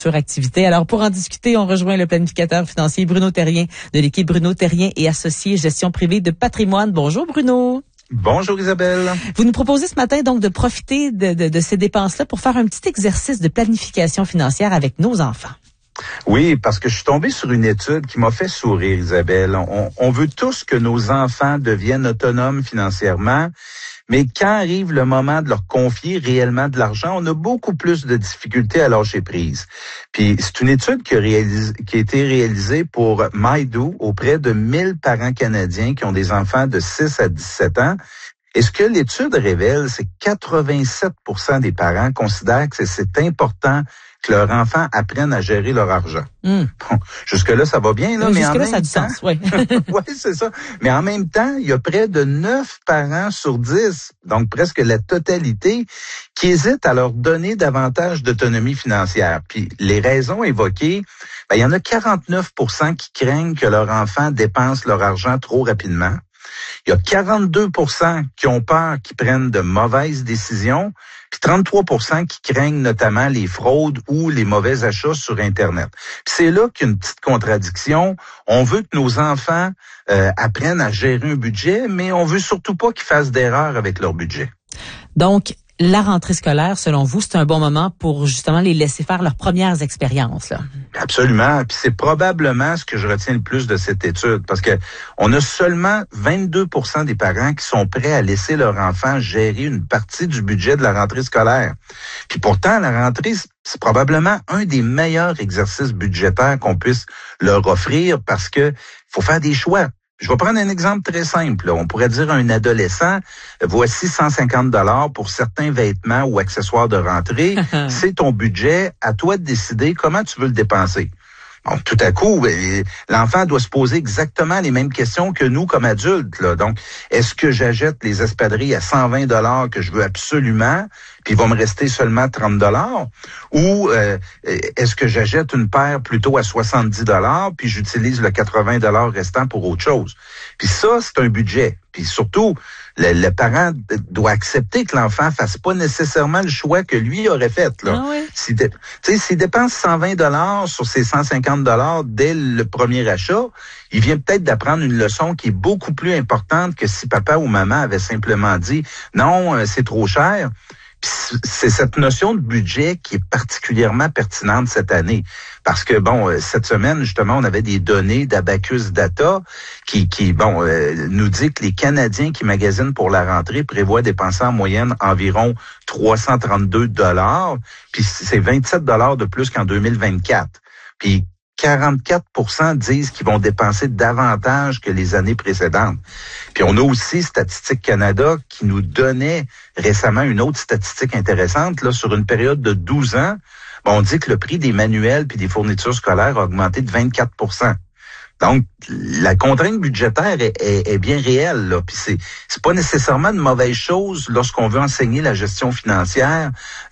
suractivité. Alors, pour en discuter, on rejoint le planificateur financier Bruno Terrien de l'équipe Bruno Terrien et Associés Gestion privée de patrimoine. Bonjour Bruno. Bonjour Isabelle. Vous nous proposez ce matin donc de profiter de ces dépenses-là pour faire un petit exercice de planification financière avec nos enfants. Oui, parce que je suis tombé sur une étude qui m'a fait sourire, Isabelle. On veut tous que nos enfants deviennent autonomes financièrement, mais quand arrive le moment de leur confier réellement de l'argent, on a beaucoup plus de difficultés à lâcher prise. Puis c'est une étude qui a été réalisée pour MyDo auprès de 1000 parents canadiens qui ont des enfants de 6 à 17 ans. Et ce que l'étude révèle, c'est que 87% des parents considèrent que c'est important que leurs enfants apprennent à gérer leur argent. Bon, jusque-là, ça va bien, là, mais en même temps... ça a du sens, oui. Oui, c'est ça. Mais en même temps, il y a près de 9 parents sur 10, donc presque la totalité, qui hésitent à leur donner davantage d'autonomie financière. Puis les raisons évoquées, il y en a 49% qui craignent que leur enfant dépense leur argent trop rapidement. Il y a 42% qui ont peur qu'ils prennent de mauvaises décisions, puis 33% qui craignent notamment les fraudes ou les mauvais achats sur Internet. Puis c'est là qu'il y a une petite contradiction. On veut que nos enfants apprennent à gérer un budget, mais on veut surtout pas qu'ils fassent d'erreurs avec leur budget. Donc, la rentrée scolaire, selon vous, c'est un bon moment pour justement les laisser faire leurs premières expériences, là. Absolument. Puis c'est probablement ce que je retiens le plus de cette étude, parce que on a seulement 22% des parents qui sont prêts à laisser leur enfant gérer une partie du budget de la rentrée scolaire. Puis pourtant, la rentrée, c'est probablement un des meilleurs exercices budgétaires qu'on puisse leur offrir, parce que faut faire des choix. Je vais prendre un exemple très simple, là. On pourrait dire à un adolescent, voici 150 $ pour certains vêtements ou accessoires de rentrée. C'est ton budget. À toi de décider comment tu veux le dépenser. Bon, tout à coup, l'enfant doit se poser exactement les mêmes questions que nous comme adultes, là. Donc, est-ce que j'achète les espadrilles à 120 $ que je veux absolument, puis il va me rester seulement 30 $? Ou est-ce que j'achète une paire plutôt à 70 $, puis j'utilise le 80 $ restant pour autre chose? Puis ça, c'est un budget. Puis surtout, le parent doit accepter que l'enfant fasse pas nécessairement le choix que lui aurait fait, là. Ah oui. S'il dépense 120 $ sur ses 150 $ dès le premier achat, il vient peut-être d'apprendre une leçon qui est beaucoup plus importante que si papa ou maman avait simplement dit « Non, c'est trop cher ». C'est cette notion de budget qui est particulièrement pertinente cette année. Parce que, cette semaine, justement, on avait des données d'Abacus Data qui nous dit que les Canadiens qui magasinent pour la rentrée prévoient dépenser en moyenne environ 332 $, puis c'est 27 $ de plus qu'en 2024. Puis 44% disent qu'ils vont dépenser davantage que les années précédentes. Puis on a aussi Statistique Canada qui nous donnait récemment une autre statistique intéressante, là, sur une période de 12 ans. On dit que le prix des manuels puis des fournitures scolaires a augmenté de 24%. Donc, la contrainte budgétaire est bien réelle, là. Puis c'est pas nécessairement une mauvaise chose lorsqu'on veut enseigner la gestion financière.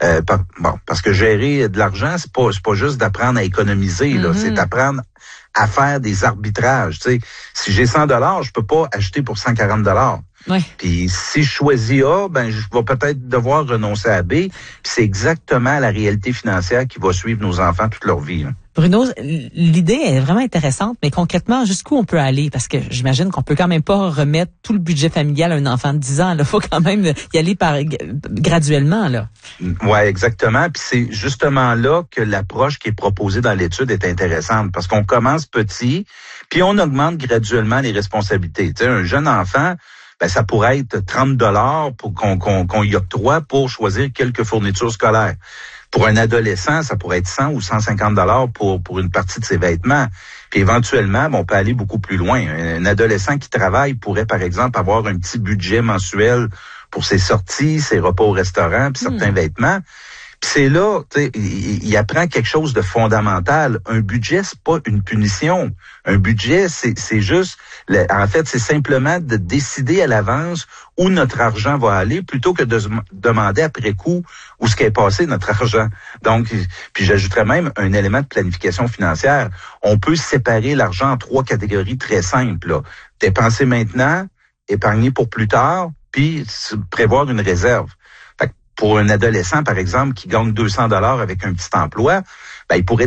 Parce que gérer de l'argent, c'est pas juste d'apprendre à économiser, là. C'est d'apprendre à faire des arbitrages. Tu sais, si j'ai 100 $, je peux pas acheter pour 140 $. Oui. Puis si je choisis A, je vais peut-être devoir renoncer à B. Puis c'est exactement la réalité financière qui va suivre nos enfants toute leur vie, hein. Bruno, l'idée est vraiment intéressante, mais concrètement, jusqu'où on peut aller? Parce que j'imagine qu'on peut quand même pas remettre tout le budget familial à un enfant de 10 ans. Il faut quand même y aller graduellement, là. Ouais, exactement. Puis c'est justement là que l'approche qui est proposée dans l'étude est intéressante, parce qu'on commence petit, puis on augmente graduellement les responsabilités. Tu sais, un jeune enfant, ça pourrait être 30 $ pour qu'on y octroie pour choisir quelques fournitures scolaires. Pour un adolescent, ça pourrait être 100 ou 150 $ pour une partie de ses vêtements. Puis éventuellement, on peut aller beaucoup plus loin. Un adolescent qui travaille pourrait, par exemple, avoir un petit budget mensuel pour ses sorties, ses repas au restaurant, puis certains vêtements. Puis c'est là, tu sais, il apprend quelque chose de fondamental. Un budget, c'est pas une punition. Un budget, c'est juste, en fait, c'est simplement de décider à l'avance où notre argent va aller, plutôt que de se demander après coup où ce qu'est passé notre argent. Donc, puis j'ajouterais même un élément de planification financière. On peut séparer l'argent en 3 catégories très simples, là. Dépenser maintenant, épargner pour plus tard, puis prévoir une réserve. Pour un adolescent, par exemple, qui gagne 200 $ avec un petit emploi, il pourrait